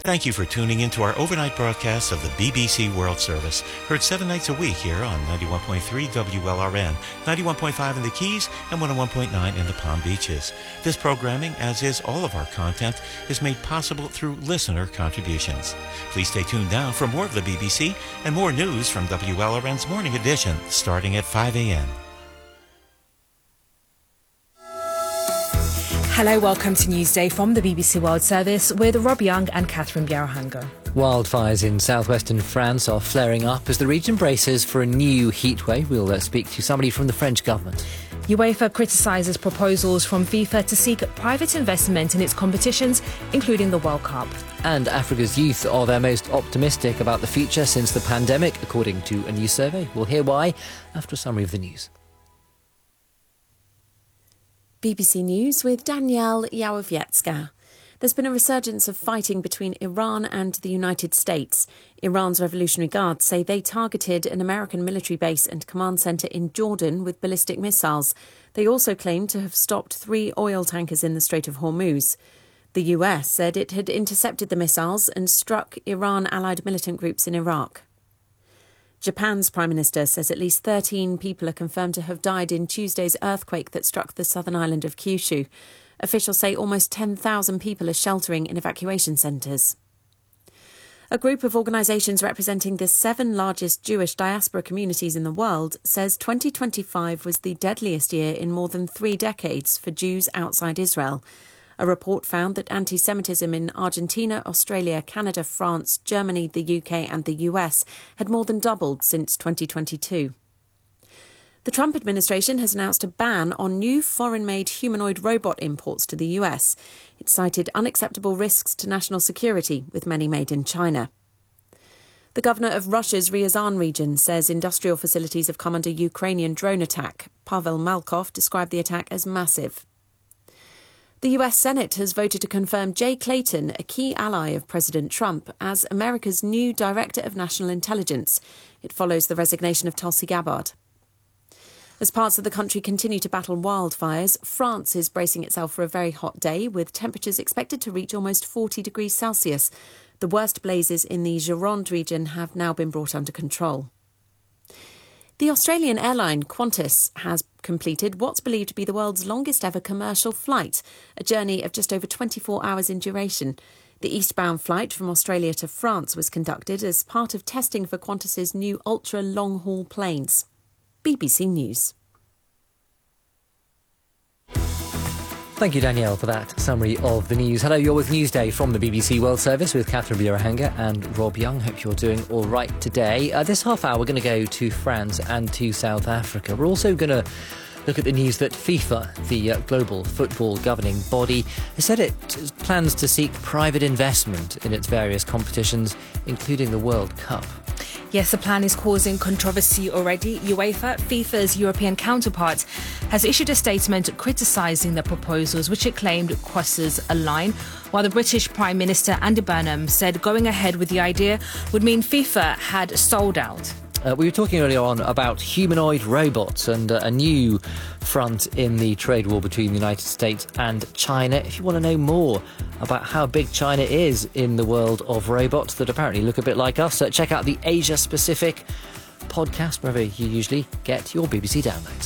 Thank you for tuning in to our overnight broadcast of the BBC World Service, heard 7 nights a week here on 91.3 WLRN, 91.5 in the Keys, and 101.9 in the Palm Beaches. This programming, as is all of our content, is made possible through listener contributions. Please stay tuned now for more of the BBC and more news from WLRN's Morning Edition, starting at 5 a.m. Hello, welcome to Newsday from the BBC World Service with Rob Young and Catherine Bierhanger. Wildfires in southwestern France are flaring up as the region braces for a new heatwave. We'll speak to somebody from the French government. UEFA criticises proposals from FIFA to seek private investment in its competitions, including the World Cup. And Africa's youth are their most optimistic about the future since the pandemic, according to a new survey. We'll hear why after a summary of the news. BBC News with Danielle Yałowiecka. There's been a resurgence of fighting between Iran and the United States. Iran's Revolutionary Guards say they targeted an American military base and command centre in Jordan with ballistic missiles. They also claim to have stopped 3 oil tankers in the Strait of Hormuz. The US said it had intercepted the missiles and struck Iran-allied militant groups in Iraq. Japan's Prime Minister says at least 13 people are confirmed to have died in Tuesday's earthquake that struck the southern island of Kyushu. Officials say almost 10,000 people are sheltering in evacuation centres. A group of organisations representing the 7 largest Jewish diaspora communities in the world says 2025 was the deadliest year in more than 3 decades for Jews outside Israel. A report found that anti-Semitism in Argentina, Australia, Canada, France, Germany, the UK and the US had more than doubled since 2022. The Trump administration has announced a ban on new foreign-made humanoid robot imports to the US. It cited unacceptable risks to national security, with many made in China. The governor of Russia's Ryazan region says industrial facilities have come under Ukrainian drone attack. Pavel Malkov described the attack as massive. The US Senate has voted to confirm Jay Clayton, a key ally of President Trump, as America's new Director of National Intelligence. It follows the resignation of Tulsi Gabbard. As parts of the country continue to battle wildfires, France is bracing itself for a very hot day, with temperatures expected to reach almost 40 degrees Celsius. The worst blazes in the Gironde region have now been brought under control. The Australian airline Qantas has completed what's believed to be the world's longest ever commercial flight, a journey of just over 24 hours in duration. The eastbound flight from Australia to France was conducted as part of testing for Qantas's new ultra-long-haul planes. BBC News. Thank you, Danielle, for that summary of the news. Hello, you're with Newsday from the BBC World Service with Catherine Bierhanger and Rob Young. Hope you're doing all right today. This half hour, we're going to go to France and to South Africa. We're also going to look at the news that FIFA, the global football governing body, has said it plans to seek private investment in its various competitions, including the World Cup. Yes, the plan is causing controversy already. UEFA, FIFA's European counterpart, has issued a statement criticising the proposals, which it claimed crosses a line, while the British Prime Minister Andy Burnham said going ahead with the idea would mean FIFA had sold out. We were talking earlier on about humanoid robots and a new front in the trade war between the United States and China. If you want to know more about how big China is in the world of robots that apparently look a bit like us, check out the Asia Pacific podcast, wherever you usually get your BBC downloads.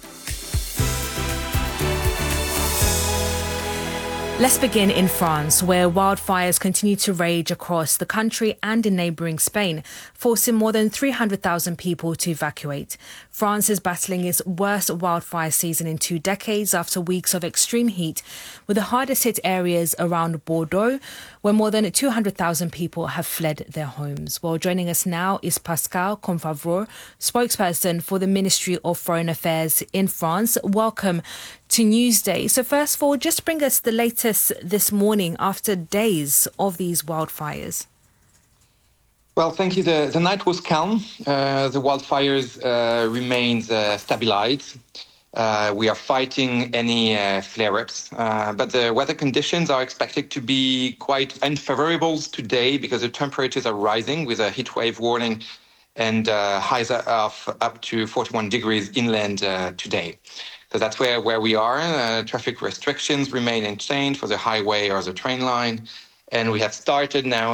Let's begin in France, where wildfires continue to rage across the country and in neighbouring Spain, forcing more than 300,000 people to evacuate. France is battling its worst wildfire season in 2 decades after weeks of extreme heat, with the hardest hit areas around Bordeaux, where more than 200,000 people have fled their homes. Well, joining us now is Pascal Confavreau, spokesperson for the Ministry of Foreign Affairs in France. Welcome to Newsday. So first of all, just bring us the latest this morning after days of these wildfires. Well, thank you. The night was calm. The wildfires remained stabilized. We are fighting any flare-ups, but the weather conditions are expected to be quite unfavorable today because the temperatures are rising with a heat wave warning and highs of up to 41 degrees inland today. So that's where we are. Traffic restrictions remain unchanged for the highway or the train line. And we have started now